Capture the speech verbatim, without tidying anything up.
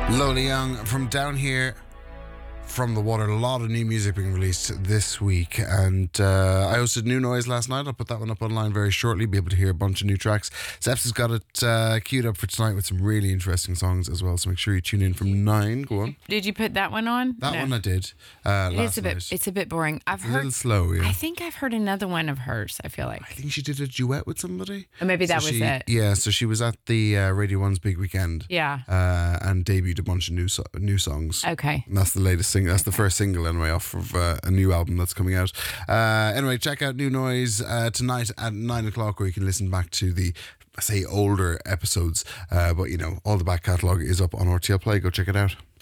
Lola Young from Down Here from the Water. A lot of new music being released this week, and uh, I hosted New Noise last night. I'll put that one up online very shortly. Be able to hear a bunch of new tracks. Zeps has got it uh, queued up for tonight with some really interesting songs as well. So make sure you tune in from nine. Go on. Did you put that one on? That No. one I did. Uh, It last is a bit. night. It's a bit boring. I've a heard. little slow. Yeah. I think I've heard another one of hers. I feel like. I think she did a duet with somebody. Or maybe that So was she- it. Yeah, so she was at the uh, Radio One's Big Weekend. Yeah. Uh, and debuted a bunch of new so- new songs. Okay. And that's the latest single. That's the first single anyway off of uh, a new album that's coming out. Uh, anyway, check out New Noise uh, tonight at nine o'clock, where you can listen back to the, I say, older episodes. Uh, but you know, all the back catalogue is up on R T L Play. Go check it out.